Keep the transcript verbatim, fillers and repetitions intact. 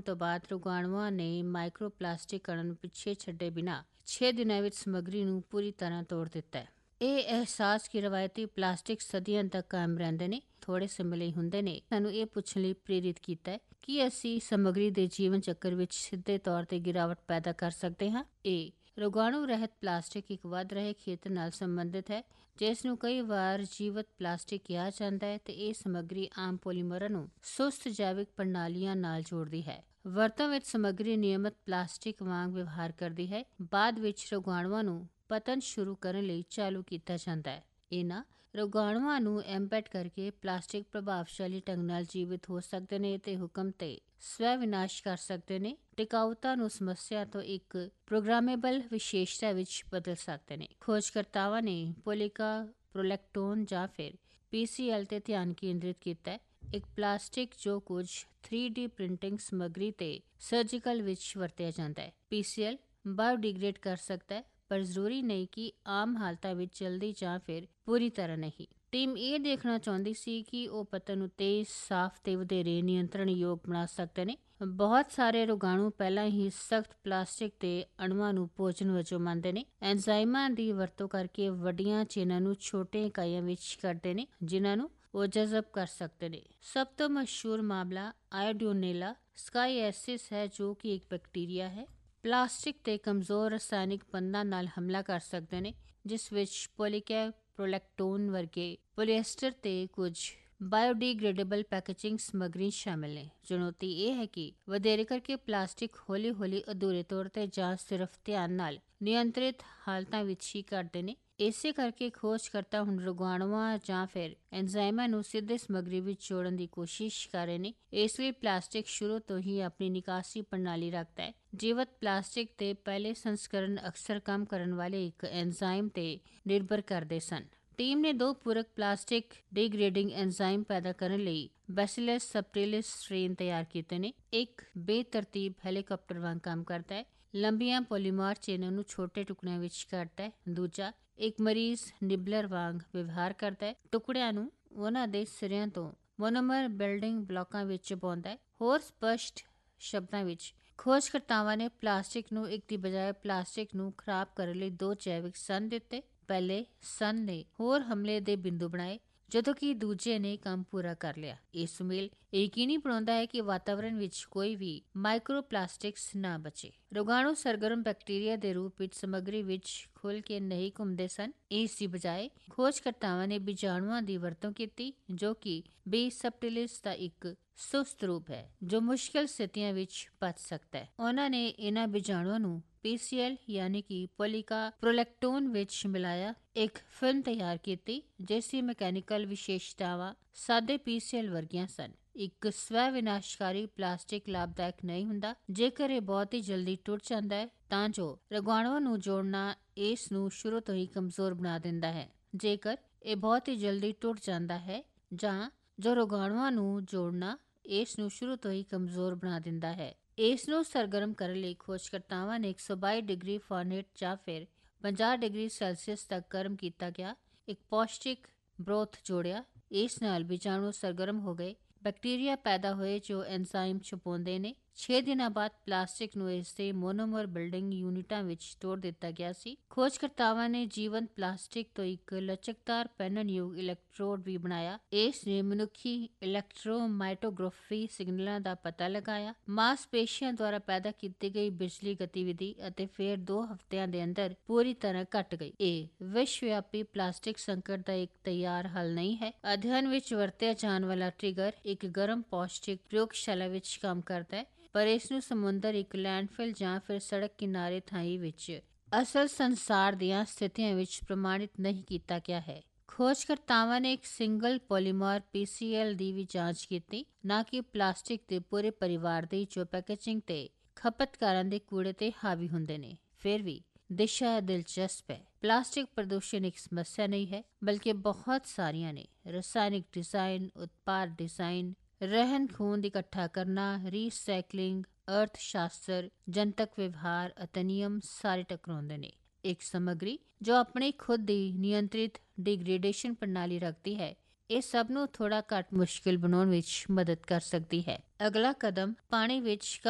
ਤੋਂ ਬਾਅਦ ਰੋਗਾਣੂਆਂ ਨੇ ਮਾਈਕਰੋਪਲਾਸਟਿਕ ਕਣਾਂ ਨੂੰ ਪਿੱਛੇ ਛੱਡੇ ਬਿਨਾਂ ਛੇ ਦਿਨਾਂ ਵਿੱਚ ਸਮੱਗਰੀ ਨੂੰ ਪੂਰੀ ਤਰ੍ਹਾਂ ਤੋੜ ਦਿੱਤਾ ਹੈ। ਇਹ ਅਹਿਸਾਸ ਕਿ ਰਵਾਇਤੀ ਪਲਾਸਟਿਕ ਸਦੀਆਂ ਤੱਕ ਕਾਇਮ ਰਹਿੰਦੇ ਨੇ, ਥੋੜੇ ਸਮੇਂ ਲਈ ਹੁੰਦੇ ਨੇ, ਸਾਨੂੰ ਇਹ ਪੁੱਛਣ ਲਈ ਪ੍ਰੇਰਿਤ ਕੀਤਾ ਹੈ ਕਿ ਅਸੀਂ ਸਮੱਗਰੀ ਦੇ ਜੀਵਨ ਚੱਕਰ ਵਿੱਚ ਸਿੱਧੇ ਤੌਰ ਤੇ ਗਿਰਾਵਟ ਪੈਦਾ ਕਰ ਸਕਦੇ ਹਾਂ। ਇਹ ਰੋਗਾਣੂ ਰਹਿਤ ਪਲਾਸਟਿਕ ਇੱਕ ਵੱਧ ਰਹੇ ਖੇਤਰ ਨਾਲ ਸੰਬੰਧਿਤ ਹੈ, ਜਿਸ ਨੂੰ ਕਈ ਵਾਰ ਜੀਵਤ ਪਲਾਸਟਿਕ ਕਿਹਾ ਜਾਂਦਾ ਹੈ, ਤੇ ਇਹ ਸਮੱਗਰੀ ਆਮ ਪੋਲੀਮਰਾਂ ਨੂੰ ਸੁਸਤ ਜੈਵਿਕ ਪ੍ਰਣਾਲੀਆਂ ਨਾਲ ਜੋੜਦੀ ਹੈ। ਵਰਤੋਂ ਵਿੱਚ ਸਮੱਗਰੀ ਨਿਯਮਤ ਪਲਾਸਟਿਕ ਵਾਂਗ ਵਿਵਹਾਰ ਕਰਦੀ ਹੈ, ਬਾਅਦ ਵਿੱਚ ਰੋਗਾਣੂਆਂ ਨੂੰ ਪਤਨ ਸ਼ੁਰੂ ਕਰਨ ਲਈ ਚਾਲੂ ਕੀਤਾ ਜਾਂਦਾ ਹੈ। ਇਹਨਾਂ ਰੋਗਾਣੂਆਂ ਨੂੰ ਐਮਬੈਡ ਕਰਕੇ ਪਲਾਸਟਿਕ ਪ੍ਰਭਾਵਸ਼ਾਲੀ ਢੰਗ ਨਾਲ ਜੀਵਿਤ ਹੋ ਸਕਦੇ ਨੇ ਤੇ ਹੁਕਮ ਤੇ ਸਵੈ ਵਿਨਾਸ਼ ਕਰ ਸਕਦੇ ਨੇ। ਟਿਕਾਊਤਾ ਨੂੰ ਸਮੱਸਿਆ ਤੋਂ ਇੱਕ ਪ੍ਰੋਗਰਾਮੇਬਲ ਵਿਸ਼ੇਸ਼ਤਾ ਵਿੱਚ ਬਦਲ ਸਕਦੇ ਨੇ। ਖੋਜਕਰਤਾਵਾਂ ਨੇ ਪੋਲੀਕਾ ਪ੍ਰੋਲੈਕਟੋਨ ਜਾਂ ਫਿਰ ਪੀ ਸੀ ਐਲ ਤੇ ਧਿਆਨ ਕੇਂਦਰਿਤ ਕੀਤਾ ਹੈ, ਇੱਕ ਪਲਾਸਟਿਕ ਜੋ ਕੁਝ ਥ੍ਰੀ ਡੀ ਪ੍ਰਿੰਟਿੰਗ ਸਮੱਗਰੀ ਤੇ ਸਰਜੀਕਲ ਵਿੱਚ ਵਰਤਿਆ ਜਾਂਦਾ ਹੈ। ਪੀ ਸੀ ਐਲ ਬਾਇਓਡੀਗ੍ਰੇਡ ਕਰ ਸਕਦਾ ਹੈ, ਪਰ ਜ਼ਰੂਰੀ ਨਹੀਂ ਕਿ ਆਮ ਹਾਲਤਾਂ ਵਿੱਚ ਜਲਦੀ ਜਾਂ ਫਿਰ ਪੂਰੀ ਤਰ੍ਹਾਂ ਨਹੀਂ। ਟੀਮ ਇਹ ਦੇਖਣਾ ਚਾਹੁੰਦੀ ਸੀ ਕਿ ਉਹ ਪਤਨ ਨੂੰ ਤੇਜ਼, ਸਾਫ਼ ਤੇ ਵਧੇਰੇ ਨਿਯੰਤਰਣਯੋਗ ਬਣਾ ਸਕਦੇ ਨੇ। ਬਹੁਤ ਸਾਰੇ ਰੋਗਾਣੂ ਪਹਿਲਾਂ ਹੀ ਸਖਤ ਪਲਾਸਟਿਕ ਦੇ ਅਣੂਆਂ ਨੂੰ ਭੋਜਨ ਵਜੋਂ ਮੰਨਦੇ ਨੇ। ਐਂਜ਼ਾਈਮਾਂ ਦੀ ਵਰਤੋਂ ਕਰਕੇ ਵੱਡੀਆਂ ਚੇਨਾਂ ਨੂੰ ਛੋਟੀਆਂ ਇਕਾਈਆਂ ਵਿੱਚ ਕੱਢਦੇ ਨੇ, ਜਿਨ੍ਹਾਂ ਨੂੰ ਉਹ ਜਜ਼ਬ ਕਰ ਸਕਦੇ ਨੇ। ਸਭ ਤੋਂ ਮਸ਼ਹੂਰ ਮਾਮਲਾ ਆਇਓਡੀਨੇਲਾ ਸਕਾਈਐਸਿਸ ਹੈ, ਜੋ ਕਿ ਇੱਕ ਬੈਕਟੀਰੀਆ ਹੈ। ਪਲਾਸਟਿਕ ਤੇ ਕਮਜ਼ੋਰ ਰਸਾਇਣਿਕ ਬੰਧਾਂ ਨਾਲ ਹਮਲਾ ਕਰ ਸਕਦੇ ਨੇ, ਜਿਸ ਵਿੱਚ ਪੋਲੀਕਾ ਪ੍ਰੋਲੈਕਟੋਨ ਵਰਗੇ ਪੋਲੀਐਸਟਰ ਤੇ ਕੁਝ ਬਾਇਓਡੀਗ੍ਰੇਡੇਬਲ ਪੈਕੇਜਿੰਗ ਸਮੱਗਰੀ ਸ਼ਾਮਿਲ ਨੇ। ਚੁਣੌਤੀ ਇਹ ਹੈ ਕਿ ਵਧੇਰੇ ਕਰਕੇ ਪਲਾਸਟਿਕ ਹੌਲੀ ਹੌਲੀ ਅਧੂਰੇ ਤੌਰ ਤੇ ਜਾਂ ਸਿਰਫ ਧਿਆਨ ਨਾਲ ਨਿਯੰਤਰਿਤ ਹਾਲਤਾਂ ਵਿੱਚ ਹੀ ਕੱਢਦੇ ਨੇ। ਇਸੇ ਕਰਕੇ ਖੋਜਕਰਤਾ ਹੁਣ ਰੋਗਾਣੂਆਂ ਜਾਂ ਫਿਰ ਐਂਜ਼ਾਈਮਾਂ ਨੂੰ ਸਿੱਧੇ ਸਮੱਗਰੀ ਵਿੱਚ ਜੋੜਨ ਦੀ ਕੋਸ਼ਿਸ਼ ਕਰ ਰਹੇ ਨੇ। ਇਸ ਲਈ ਪਲਾਸਟਿਕ ਸ਼ੁਰੂ ਤੋਂ ਹੀ ਆਪਣੀ ਨਿਕਾਸੀ ਪ੍ਰਣਾਲੀ ਰੱਖਦਾ ਹੈ। ਜੀਵਤ ਪਲਾਸਟਿਕ ਦੇ ਪਹਿਲੇ ਸੰਸਕਰਣ ਅਕਸਰ ਕੰਮ ਕਰਨ ਵਾਲੇ ਇੱਕ ਐਂਜ਼ਾਈਮ ਤੇ ਨਿਰਭਰ ਕਰਦੇ ਸਨ। ਟੀਮ ਨੇ ਦੋ ਪੂਰਕ ਪਲਾਸਟਿਕ ਡੀਗ੍ਰੇਡਿੰਗ ਐਂਜ਼ਾਈਮ ਪੈਦਾ ਕਰਨ ਲਈ ਬੈਸਿਲਸ ਸਬਟਿਲਿਸ ਸਟ੍ਰੇਨ ਤਿਆਰ ਕੀਤੇ ਨੇ। ਇੱਕ ਬੇਤਰਤੀਬ ਹੈਲੀਕਾਪਟਰ ਵਾਂਗ ਕੰਮ ਕਰਦਾ ਹੈ, ਲੰਬੀਆਂ ਪੋਲੀਮਰ ਚੇਨਾਂ ਨੂੰ ਛੋਟੇ ਟੁਕੜਿਆਂ ਵਿੱਚ ਕੱਟਦਾ ਹੈ। ਦੂਜਾ ਇੱਕ ਮਰੀਜ਼ ਨਿਬਲਰ ਵਾਂਗ ਵਿਵਹਾਰ ਕਰਦਾ ਹੈ, ਟੁਕੜਿਆਂ ਨੂੰ ਉਹਨਾਂ ਦੇ ਸਿਰਿਆਂ ਤੋਂ ਮੋਨੋਮਰ ਬਿਲਡਿੰਗ ਬਲਾਕਾਂ ਵਿੱਚ ਪਾਉਂਦਾ ਹੈ। ਹੋਰ ਸਪਸ਼ਟ ਸ਼ਬਦਾਂ ਵਿੱਚ, ਖੋਜਕਰਤਾਵਾਂ ਨੇ ਪਲਾਸਟਿਕ ਨੂੰ ਇੱਕ ਦੀ ਬਜਾਏ ਪਲਾਸਟਿਕ ਨੂੰ ਖਰਾਬ ਕਰਨ ਲਈ ਦੋ ਜੈਵਿਕ ਸੰਨ ਦਿੱਤੇ। ਪਹਿਲੇ ਸੰਨ ਨੇ ਹੋਰ ਹਮਲੇ ਦੇ ਬਿੰਦੂ ਬਣਾਏ, ਜਦੋਂ ਕਿ ਦੂਜੇ ਨੇ ਕੰਮ ਪੂਰਾ ਕਰ ਲਿਆ। ਇਹ ਸੁਮੇਲ ਇਹ ਯਕੀਨੀ ਬਣਾਉਂਦਾ ਹੈ ਕਿ ਵਾਤਾਵਰਣ ਵਿੱਚ ਕੋਈ ਵੀ ਮਾਈਕਰੋਪਲਾਸਟਿਕਸ ਨਾ ਬਚੇ। ਰੋਗਾਣੂ ਸਰਗਰਮ ਬੈਕਟੀਰੀਆ ਦੇ ਰੂਪ ਵਿੱਚ ਸਮੱਗਰੀ ਵਿੱਚ ਖੁੱਲ੍ਹ ਕੇ ਨਹੀਂ ਘੁੰਮਦੇ ਸਨ। ਇਸ ਦੀ ਬਜਾਏ ਖੋਜਕਰਤਾਵਾਂ ਨੇ ਬੀਜਾਣੂਆਂ ਦੀ ਵਰਤੋਂ ਕੀਤੀ, ਜੋ ਕਿ ਬੀ ਸਬਟਿਲਿਸ ਦਾ ਇੱਕ ਸੁਸਤ ਰੂਪ ਹੈ, ਜੋ ਮੁਸ਼ਕਲ ਸਥਿਤੀਆਂ ਵਿੱਚ ਬਚ ਸਕਦਾ ਹੈ। ਉਹਨਾਂ ਨੇ ਇਹਨਾਂ ਬੀਜਾਣੂਆਂ ਨੂੰ ਪੀ ਸੀ ਐਲ ਯਾਨੀ ਕਿ ਪੋਲੀਕਾ ਪ੍ਰੋਲੈਕਟੋਨ ਵਿੱਚ ਮਿਲਾਇਆ, ਇੱਕ ਫਿਲਮ ਤਿਆਰ ਕੀਤੀ ਜਿਸ ਦੀ ਮਕੈਨੀਕਲ ਵਿਸ਼ੇਸ਼ਤਾਵਾਂ ਸਾਦੇ ਪੀ ਸੀ ਐਲ ਵਰਗੀਆਂ ਸਨ। ਇੱਕ ਸਵੈ ਵਿਨਾਸ਼ਕਾਰੀ ਪਲਾਸਟਿਕ ਲਾਭਦਾਇਕ ਨਹੀਂ ਹੁੰਦਾ। ਜੇਕਰ ਇਹ ਬਹੁਤ ਹੀ ਜਲਦੀ ਟੁੱਟ ਜਾਂਦਾ ਹੈ ਤਾਂ ਜੋ ਰੋਗਾਣੂਆਂ ਨੂੰ ਜੋੜਨਾ ਇਸ ਨੂੰ ਸ਼ੁਰੂ ਤੋਂ ਹੀ ਕਮਜ਼ੋਰ ਬਣਾ ਦਿੰਦਾ ਹੈ। ਜੇਕਰ ਇਹ ਬਹੁਤ ਹੀ ਜਲਦੀ ਟੁੱਟ ਜਾਂਦਾ ਹੈ ਜਾਂ ਜੋ ਰੋਗਾਣੂਆਂ ਨੂੰ ਜੋੜਨਾ ਇਸ ਨੂੰ ਸ਼ੁਰੂ ਤੋਂ ਹੀ ਕਮਜ਼ੋਰ ਬਣਾ ਦਿੰਦਾ ਹੈ। ਇਸ ਨੂੰ ਸਰਗਰਮ ਕਰਨ ਲਈ ਖੋਜਕਰਤਾਵਾਂ ਨੇ ਇੱਕ ਸੌ ਬਾਈ ਡਿਗਰੀ ਫਾਰਨਹੀਟ ਜਾਂ ਫਿਰ ਪੰਜਾਹ ਡਿਗਰੀ ਸੈਲਸੀਅਸ ਤੱਕ ਗਰਮ ਕੀਤਾ ਗਿਆ ਇੱਕ ਪੌਸ਼ਟਿਕ ਬਰੋਥ ਜੋੜਿਆ। ਇਸ ਨਾਲ ਬੀਜਾਣੂ ਸਰਗਰਮ ਹੋ ਗਏ, ਬੈਕਟੀਰੀਆ ਪੈਦਾ ਹੋਏ ਜੋ ਐਂਜ਼ਾਈਮ ਛੁਪਾਉਂਦੇ ਨੇ। ਛੇ ਦਿਨਾਂ ਬਾਅਦ ਪਲਾਸਟਿਕ ਨੂੰ ਇਸ ਦੇ ਮੋਨੋਮਰ ਬਿਲਡਿੰਗ ਯੂਨਿਟਾਂ ਵਿੱਚ ਤੋੜ ਦਿੱਤਾ ਗਿਆ ਸੀ। ਖੋਜਕਰਤਾਵਾਂ ਨੇ ਜੀਵੰਤ ਪਲਾਸਟਿਕ ਤੋਂ ਇੱਕ ਲਚਕਦਾਰ ਪਹਿਨਣਯੋਗ ਇਲੈਕਟ੍ਰੋਡ ਵੀ ਬਣਾਇਆ। ਇਸ ਨੇ ਮਨੁੱਖੀ ਇਲੈਕਟ੍ਰੋਮਾਈਟੋਗ੍ਰਾਫੀ ਸਿਗਨਲਾਂ ਦਾ ਪਤਾ ਲਗਾਇਆ, ਮਾਸਪੇਸ਼ੀਆਂ ਦੁਆਰਾ ਪੈਦਾ ਕੀਤੀ ਗਈ ਬਿਜਲੀ ਗਤੀਵਿਧੀ ਅਤੇ ਫਿਰ ਦੋ ਹਫ਼ਤਿਆਂ ਦੇ ਅੰਦਰ ਪੂਰੀ ਤਰ੍ਹਾਂ ਘਟ ਗਈ। ਇਹ ਵਿਸ਼ਵ ਵਿਆਪੀ ਪਲਾਸਟਿਕ ਸੰਕਟ ਦਾ ਇੱਕ ਤਿਆਰ ਹੱਲ ਨਹੀਂ ਹੈ। ਅਧਿਐਨ ਵਿੱਚ ਵਰਤਿਆ ਜਾਣ ਵਾਲਾ ਟ੍ਰਿਗਰ ਇੱਕ ਗਰਮ ਪੌਸ਼ਟਿਕ ਪ੍ਰਯੋਗਸ਼ਾਲਾ ਵਿੱਚ ਕੰਮ ਕਰਦਾ ਹੈ, ਪਰ ਇਸ ਨੂੰ ਸਮੁੰਦਰ, ਇੱਕ ਲੈਂਡਫਿਲ ਜਾਂ ਫਿਰ ਸੜਕ ਕਿਨਾਰੇ ਥਾਈ ਵਿੱਚ ਅਸਲ ਸੰਸਾਰ ਦੀਆਂ ਸਥਿਤੀਆਂ ਵਿੱਚ ਪ੍ਰਮਾਣਿਤ ਨਹੀਂ ਕੀਤਾ ਗਿਆ ਹੈ। ਖੋਜਕਰਤਾਵਾਂ ਨੇ ਇੱਕ ਸਿੰਗਲ ਪੋਲੀਮਰ ਪੀ ਸੀ ਐਲ ਦੀ ਵੀ ਜਾਂਚ ਕੀਤੀ, ਨਾ ਕਿ ਪਲਾਸਟਿਕ ਦੇ ਪੂਰੇ ਪਰਿਵਾਰ ਦੀ, ਜੋ ਪੈਕੇਜਿੰਗ ਤੇ ਖਪਤਕਾਰਾਂ ਦੇ ਕੂੜੇ ਤੇ ਹਾਵੀ ਹੁੰਦੇ ਨੇ। ਫਿਰ ਵੀ ਦਿਸ਼ਾ ਦਿਲਚਸਪ ਹੈ। ਪਲਾਸਟਿਕ ਪ੍ਰਦੂਸ਼ਣ ਇੱਕ ਸਮੱਸਿਆ ਨਹੀਂ ਹੈ, ਬਲਕਿ ਬਹੁਤ ਸਾਰੀਆਂ ਨੇ। ਰਸਾਇਣਿਕ ਡਿਜ਼ਾਈਨ, ਉਤਪਾਦ ਡਿਜ਼ਾਈਨ, ਰਹਿੰਦ ਖੂੰਹਦ ਇਕੱਠਾ ਕਰਨਾ, ਰੀਸਾਈਕਲਿੰਗ, ਅਰਥ ਸ਼ਾਸਤਰ, ਜਨਤਕ ਵਿਵਹਾਰ ਅਤੇ ਨਿਯਮ ਸਾਰੇ ਟਕਰਾਉਂਦੇ ਨੇ। ਇੱਕ ਸਮੱਗਰੀ ਜੋ ਆਪਣੀ ਖੁਦ ਦੀ ਨਿਯੰਤਰਿਤ ਡਿਗਰੇਡੇਸ਼ਨ ਪ੍ਰਣਾਲੀ ਰੱਖਦੀ ਹੈ, ਇਹ ਸਭ ਨੂੰ ਥੋੜਾ ਘੱਟ ਮੁਸ਼ਕਿਲ ਬਣਾਉਣ ਵਿੱਚ ਮਦਦ ਕਰ ਸਕਦੀ ਹੈ। ਅਗਲਾ ਕਦਮ ਪਾਣੀ ਵਿੱਚ